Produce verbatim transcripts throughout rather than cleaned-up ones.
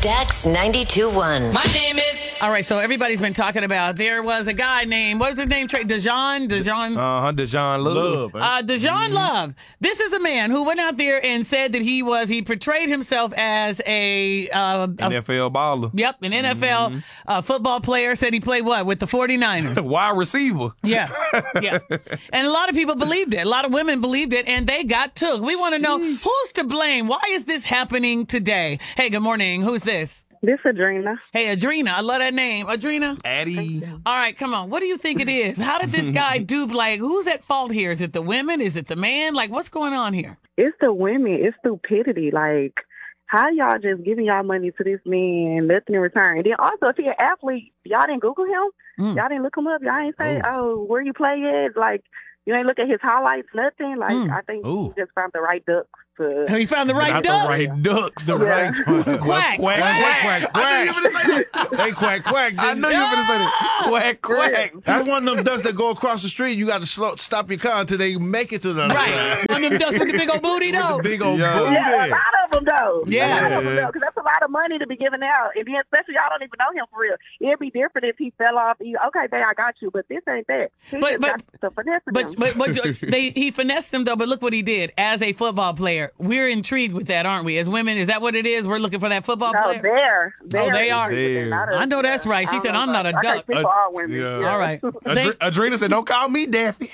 Stax ninety-two point one. My name is... All right, so everybody's been talking about, there was a guy named, what was his name? Trey Dejon? Dejon? Uh-huh, Dejon Love. Uh, Dejon Love. This is a man who went out there and said that he was, he portrayed himself as a... Uh, N F L baller. Yep, an N F L Mm-hmm. uh, football player. Said he played what? With the forty-niners. Wide receiver. Yeah, yeah. And a lot of people believed it. A lot of women believed it, and they got took. We want to know who's to blame. Why is this happening today? Hey, good morning. Who's this? This Adrena. Hey, Adrena. I love that name. Adrena. Addie. All right, come on. What do you think it is? How did this guy dupe? Like, who's at fault here? Is it the women? Is it the man? Like, what's going on here? It's the women. It's stupidity. Like, how y'all just giving y'all money to this man, nothing in return? And then also, if he an athlete, y'all didn't Google him? Mm. Y'all didn't look him up? Y'all ain't say, oh, where you play at? Like, you ain't look at his highlights, nothing? Like, Mm. I think Ooh. he just found the right ducks. To... He found the right Not ducks. the right ducks. The Yeah. right one. Quack, Quack, quack, quack, quack. I knew you were going to say that. They quack, quack. I didn't know they? you were going to say that. Quack, quack. That's one of them ducks that go across the street. You got to slow, stop your car until they make it to the other Right. side. On them ducks with the big old booty, With though. the big old Yeah. booty. Yeah, a lot of them, though. Yeah. A lot of them, though, because that's a lot of money to be giving out. And then, especially, y'all don't even know him for real. It'd be different if he fell off. You, okay, babe, I got you, but this ain't that. He But- just but- got to finesse But him. but but they he finessed them though. But look what he did as a football player. We're intrigued with that, aren't we? As women, is that what it is? We're looking for that football No, player. they're, they're. Oh, they are. They're not us. I know that's right. She I don't said, know "I'm not a about- I can't duck." speak for all women. Yeah. Yeah. All right. Adre- Thank, Adrena said, don't call me Daffy.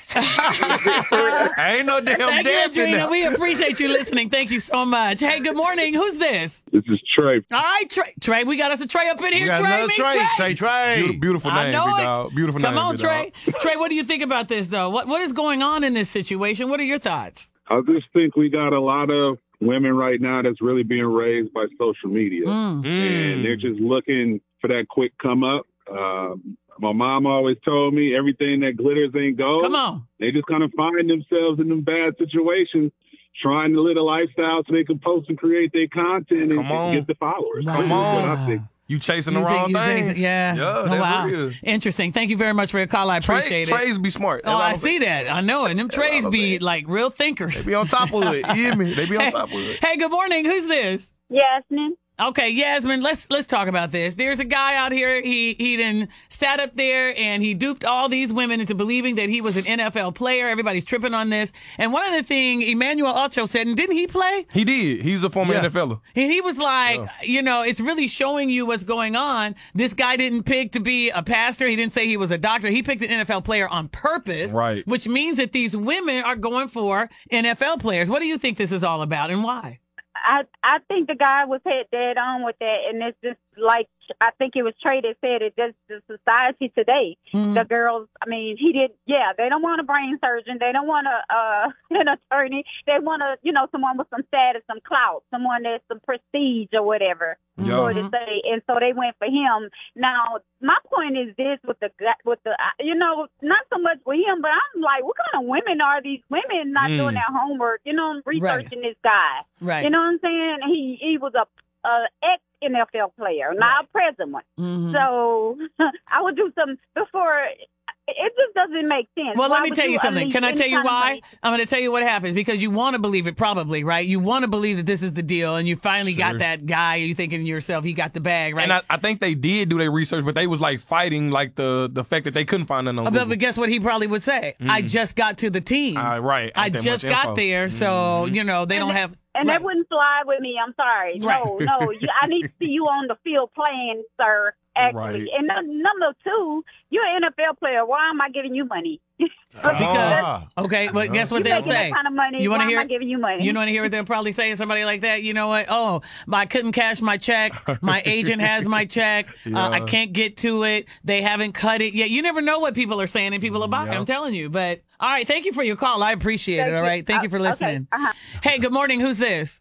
I ain't no damn thank you, Daffy Adrena. now. We appreciate you listening. Thank you so much. Hey, good morning. Who's this? This is Trey. All right, Trey. Trey, we got us a Trey up in We here. got Trey, another me, Trey. Trey, Trey. Beautiful, beautiful I name, know big it. dog. Beautiful Come name, on, big Trey. dog. Trey, what do you think about this though? What what is going on in this situation? What are your thoughts? I just think we got a lot of women right now that's really being raised by social media. Mm. And they're just looking for that quick come up. Um, my mom always told me everything that glitters ain't gold. Come on. They just kind of find themselves in them bad situations, trying to live a lifestyle so they can post and create their content and, Come on. and get the followers. Come This is what on. I think. You chasing the You think wrong you think- things. Yeah. Yeah, Oh, that's wow. real. Interesting. Thank you very much for your call. I Trey, appreciate it. Trays be smart. Oh, That's all I I'm see saying. that. I know it. Them trays all I'm be saying. like real thinkers. They be on top of it. You hear me? They be on Hey, top of it. hey, good morning. Who's this? Yasmin. Okay, Yasmin, let's let's talk about this. There's a guy out here, he he then sat up there and he duped all these women into believing that he was an N F L player. Everybody's tripping on this. And one of the things Emmanuel Ocho said, and didn't he play? He did. He's a former Yeah. N F L er. And he was like, you know, it's really showing you what's going on. This guy didn't pick to be a pastor. He didn't say he was a doctor. He picked an N F L player on purpose. Right. Which means that these women are going for N F L players. What do you think this is all about and why? I I think the guy was head dead on with that, and it's just like I think it was Trey that said it. Just the society today, Mhm. the girls. I mean, he did. Yeah, they don't want a brain surgeon. They don't want a uh, an attorney. They want a you know someone with some status, some clout, someone that's some prestige or whatever. Yeah. So to say, and so they went for him. Now, my point is this: with the gu- with the uh, you know, not so much with him, but I'm like, what kind of women are these women not Mm. doing their homework? You know, researching this guy. Right. You know what I'm saying? He he was a, a ex N F L player, not a present one. Mhm. So I would do some before. It just doesn't make sense. Well, Why let me would tell you something. unleash Can I any tell you kind of why? money? I'm going to tell you what happens because you want to believe it probably, right? You want to believe that this is the deal and you finally Sure. got that guy. You thinking to yourself, he got the bag, right? And I, I think they did do their research, but they was like fighting like the the fact that they couldn't find none on Uh, but, Google. but guess what he probably would say? I just got to the team. Ah, right. I Ain't that just much got info. there. So, you know, they And don't that- have. And right. that wouldn't fly with me. I'm sorry. No, Right. no. You, I need to see you on the field playing, sir. Actually, Right. and num- number two, you're an N F L player. Why am I giving you money? Because, Ah. okay, but guess what You're they'll making say? that kind of money. You Why wanna am hear I it? giving you money? You want to hear what they'll probably say to somebody like that? You know what? Oh, I couldn't cash my check. My agent has my check. Uh, I Yeah. can't get to it. They haven't cut it yet. You never know what people are saying and people are buying. Yep. I'm telling you. But all right, thank you for your call. I appreciate Thank it. All you. right, thank you for Uh, listening. okay. Uh-huh. Hey, good morning. Who's this?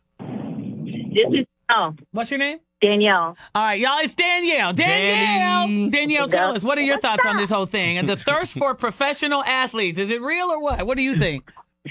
This is oh What's your name? Danielle. All right, y'all, it's Danielle. Danielle. Danny. Danielle, tell us, what are your What's thoughts on up? this whole thing? And the thirst for professional athletes, is it real or what? What do you think?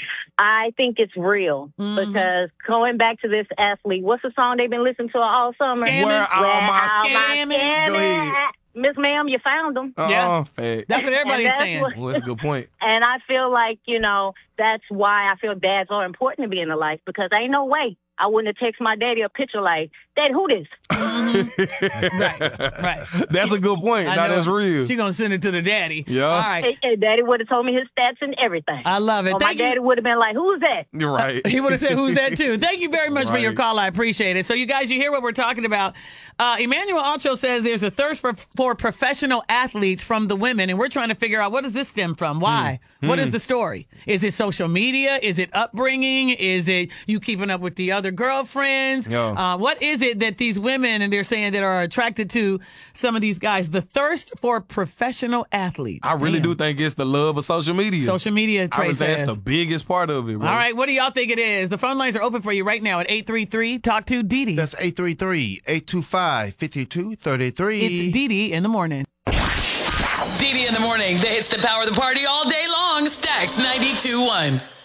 I think it's real Mhm. because going back to this athlete, what's the song they've been listening to all summer? Scamming. Where all Where my all scamming. my Go ahead. Miss Ma'am, you found them. Uh-uh, Yeah. fact. That's what everybody's that's saying. what- Well, that's a good point. And I feel like, you know, that's why I feel dads are important to be in the life because ain't no way I wouldn't have texted my daddy a picture like, Daddy, who this? Right, right. That's a good point. I Now know that's real. She gonna send it to the daddy. Yeah. All right. Hey, hey, Daddy would have told me his stats and everything. I love it. Or my Thank you. daddy would have been like, who's that? You're right. He would have said, who's that too? Thank you very much for your Right. call. I appreciate it. So you guys, you hear what we're talking about. Uh, Emmanuel Acho says there's a thirst for, for professional athletes from the women, and we're trying to figure out, what does this stem from? Why? Hmm. What Hmm. is the story? Is it social media? Is it upbringing? Is it you keeping up with the other girlfriends? Yeah. Uh, what is it that these women, and they're saying, that are attracted to some of these guys? The thirst for professional athletes. I really Damn. do think it's the love of social media. Social media, I Trey would say says. that's the biggest part of it, bro. All right, what do y'all think it is? The phone lines are open for you right now at eight three three talk to Didi. That's eight three three, eight two five, five two three three. It's Didi in the morning. Didi in the morning. That hits the power of the party all day long. Stacks ninety-two point one.